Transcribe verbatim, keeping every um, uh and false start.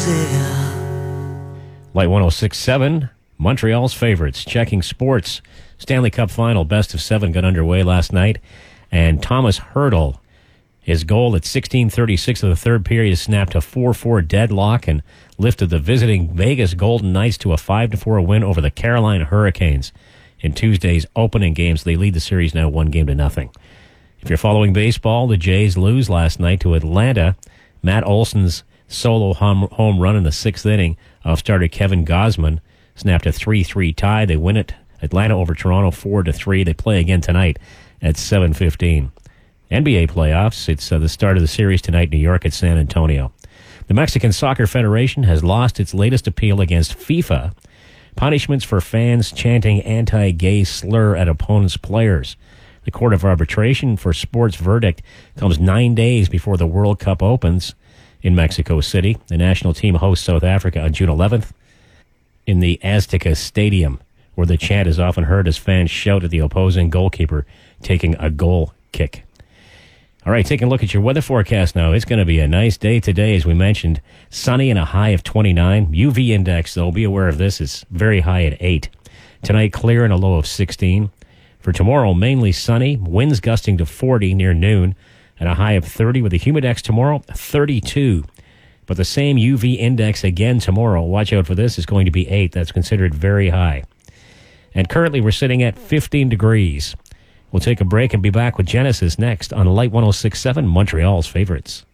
Light one oh six point seven, Montreal's favorites. Checking sports. Stanley Cup final, best of seven, got underway last night. And Thomas Hertl, his goal at sixteen thirty-six of the third period, snapped a four four deadlock and lifted the visiting Vegas Golden Knights to a five to four win over the Carolina Hurricanes. In Tuesday's opening games, they lead the series now one game to nothing. If you're following baseball, the Jays lose last night to Atlanta. Matt Olson's solo home, home run in the sixth inning of starter Kevin Gausman snapped a three three tie. They win it. Atlanta over Toronto four to three. They play again tonight at seven fifteen. N B A playoffs. It's uh, the start of the series tonight, New York at San Antonio. The Mexican Soccer Federation has lost its latest appeal against FIFA. Punishments for fans chanting anti-gay slur at opponents' players. The Court of Arbitration for Sports verdict comes nine days before the World Cup opens in Mexico City. The national team hosts South Africa on June eleventh in the Azteca Stadium, where the chant is often heard as fans shout at the opposing goalkeeper taking a goal kick. All right, taking a look at your weather forecast now. It's going to be a nice day today, as we mentioned. Sunny and a high of twenty-nine. U V index, though, be aware of this, is very high at eight. Tonight, clear and a low of sixteen. For tomorrow, mainly sunny, winds gusting to forty near noon, and a high of thirty with a humidex tomorrow, thirty-two. But the same U V index again tomorrow, watch out for this, is going to be eight. That's considered very high. And currently, we're sitting at fifteen degrees. We'll take a break and be back with Genesis next on Light one oh six point seven, Montreal's favorites.